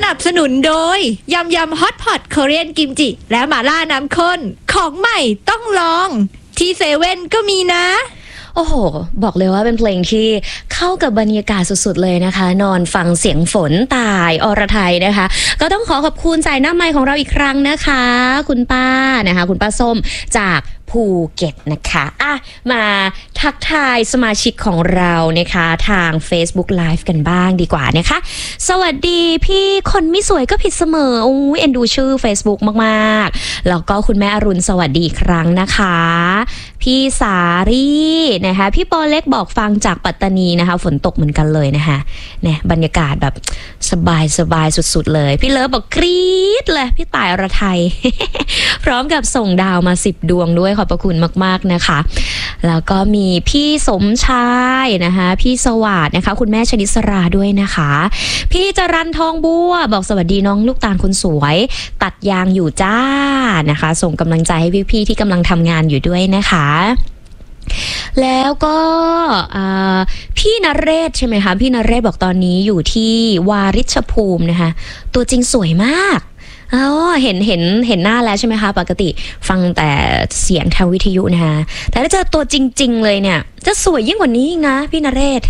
นับสนุนโดยยำยำฮอตพอตเกาหลีกิมจิและหม่าล่าน้ำข้นของใหม่ต้องลองที่เซเว่นก็มีนะโอ้โหบอกเลยว่าเป็นเพลงที่เข้ากับบรรยากาศสุดๆเลยนะคะนอนฟังเสียงฝนตายอรไทยนะคะก็ต้องขอขอบคุณสายหน้าไมค์ของเราอีกครั้งนะคะคุณป้านะคะคุณป้าส้มจากภูเก็ตนะคะมาทักทายสมาชิกของเรานะคะทาง Facebook Live กันบ้างดีกว่านะคะสวัสดีพี่คนไม่สวยก็ผิดเสมอเอ็นดูชื่อ Facebook มากๆแล้วก็คุณแม่อรุณสวัสดีอีกครั้งนะคะพี่สารีนะคะพี่ปอเล็กบอกฟังจากปัตตานีนะคะฝนตกเหมือนกันเลยนะคะเนี่ยบรรยากาศแบบสบายสุดๆเลยพี่เลิฟบอกกรี๊ดเลยพี่ต่ายอรไทย พร้อมกับส่งดาวมา10 ดวงด้วยขอบพระคุณมากๆนะคะแล้วก็มีพี่สมชายนะคะพี่สวัสดิ์นะคะคุณแม่ชนิสราด้วยนะคะพี่จรัญทองบัวบอกสวัสดีน้องลูกตาลคนสวยตัดยางอยู่จ้านะคะส่งกำลังใจให้พี่ๆที่กำลังทำงานอยู่ด้วยนะคะแล้วก็พี่นเรศใช่ไหมคะพี่นเรศบอกตอนนี้อยู่ที่วาริชภูมินะคะตัวจริงสวยมากเห็นหน้าแล้วใช่ไหมคะปกติฟังแต่เสียงทางวิทยุนะคะแต่ถ้าเจอตัวจริงๆเลยเนี่ยจะสวยยิ่งกว่านี้นะพี่นเรศ